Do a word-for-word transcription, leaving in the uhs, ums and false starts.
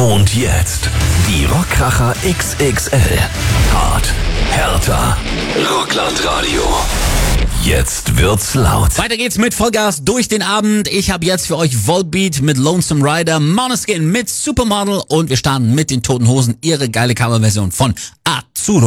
Und jetzt die Rockkracher X X L. Hart, härter, Rocklandradio. Jetzt wird's laut. Weiter geht's mit Vollgas durch den Abend. Ich habe jetzt für euch Volbeat mit Lonesome Rider, Måneskin mit Supermodel und wir starten mit den Toten Hosen, ihre geile Coverversion von Azzurro.